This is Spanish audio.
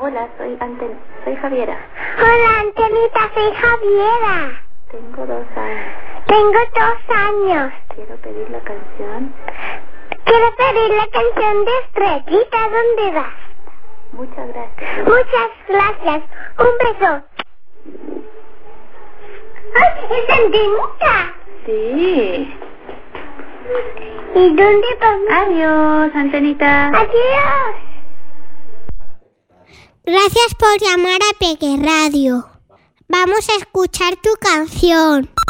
Hola, soy Javiera. Hola, Antenita, soy Javiera. Tengo 2 años. Tengo 2 años. Quiero pedir la canción. Quiero pedir la canción de Estrellita. ¿Dónde vas? Muchas gracias. Muchas gracias. Un beso. ¡Ay, es Antenita! Sí. ¿Y dónde vamos? Adiós, Antenita. Adiós. Gracias por llamar a Peque Radio. Vamos a escuchar tu canción.